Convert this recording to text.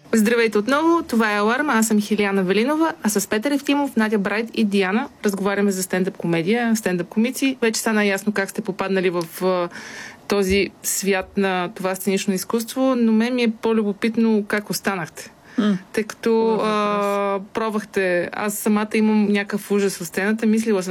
Здравейте отново, това е Аларма, аз съм Хиляна Велинова, а с Петър Евтимов, Надя Брайт и Диана разговаряме за стендъп комедия, стендъп комици. Вече стана ясно как сте попаднали в този свят на това сценично изкуство, но мен ми е по-любопитно как останахте. Тъй като пробвахте, аз самата имам някакъв ужас в сцената, мислила съм